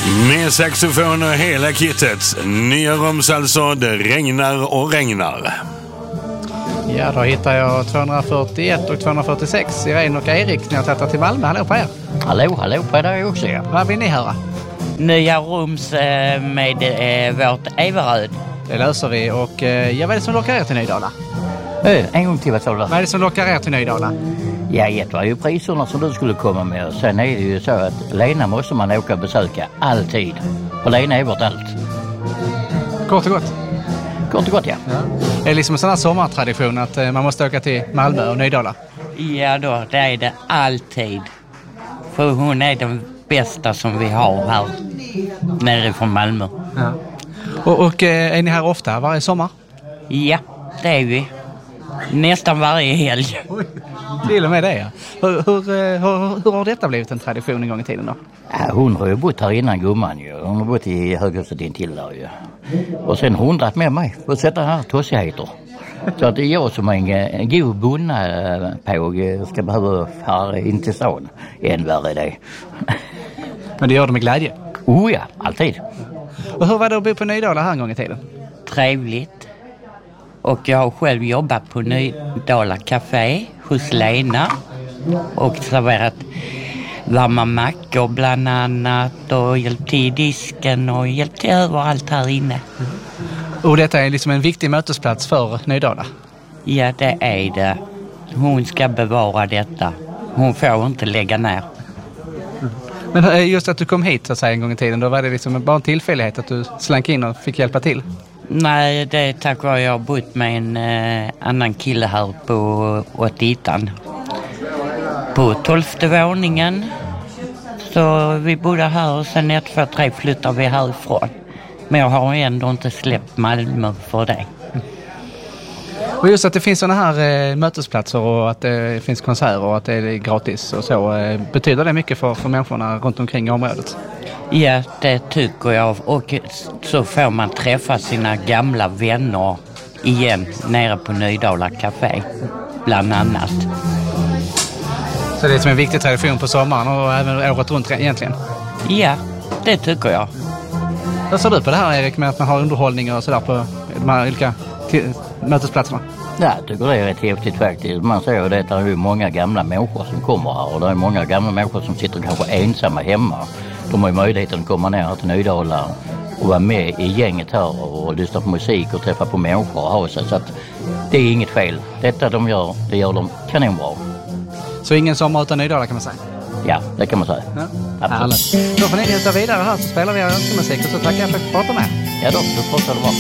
Med saxofon och hela kittet. Nya Roms alltså, det regnar och regnar. Ja, då hittar jag 241 och 246. Irene och Erik, ni har tagit till Malmö. Hallå på er. Hallå på dig också. Ja. Vad vill ni höra? Nya Roms med vårt Everöd. Det löser vi. Och vad är det som lockar er till Nydala? En gång till, vad sa du? Vad är det som lockar er till Nydala? Ja, det var ju priserna som du skulle komma med. Sen är det ju så att Lena måste man åka och besöka alltid. Och Lena är vårt allt. Kort och gott. Kort och gott, ja. Det är liksom en sån här sommartradition att man måste åka till Malmö och Nydala. Ja då, det är det alltid. För hon är den bästa som vi har här nere från Malmö. Ja. Och är ni här ofta varje sommar? Ja, det är vi. Nästan varje helg. Till och med det, ja. Hur har detta blivit en tradition en gång i tiden då? Ja, hon har ju bott här innan gumman ju. Hon har bott i höghuset intill där ju. Och sen hundrat med mig för att sätta här tossigheter. Så att det är jag som är en god bunna på ska behöva här in till stan. Än värre det. Men det gör det med glädje? Oh ja, alltid. Och hur var det att bo på Nydala här en gång i tiden? Trevligt. Och jag har själv jobbat på Nydala Café hos Lena. Och serverat varma mackor bland annat. Och hjälpt till i disken och hjälpt till överallt här inne. Och detta är liksom en viktig mötesplats för Nydala? Ja, det är det. Hon ska bevara detta. Hon får inte lägga ner. Men just att du kom hit så att säga en gång i tiden, då var det liksom bara en tillfällighet att du slank in och fick hjälpa till? Nej, det är tack vare jag har bott med en annan kille här på 81:an. På 12:e våningen. Så vi bodde här och sen 1, 2, 3 flyttar vi härifrån. Men jag har ändå inte släppt Malmö för det. Och just att det finns sådana här mötesplatser och att det finns konserter och att det är gratis och så. Betyder det mycket för människorna runt omkring i området? Ja, det tycker jag. Och så får man träffa sina gamla vänner igen nere på Nydala Café, bland annat. Så det är som en viktig tradition på sommaren och även året runt egentligen? Ja, det tycker jag. Vad ser du på det här, Erik, med att man har underhållning och sådär på de här olika mötesplatserna? Ja, jag tycker det är rätt häftigt faktiskt. Man ser ju det att det är ju många gamla människor som kommer här. Och det är många gamla människor som sitter kanske ensamma hemma. De har ju möjligheten att komma ner till Nydala och vara med i gänget här och lyssna på musik och träffa på människor och ha sig. Så att det är inget fel. Detta de gör, det gör de kanonbra. Så ingen sommar utan Nydala kan man säga? Ja, det kan man säga. Ja. Absolut. Då får ni njuta vidare här så spelar vi önskemusik och så tackar jag för att prata med. Ja då, du pratar det bra.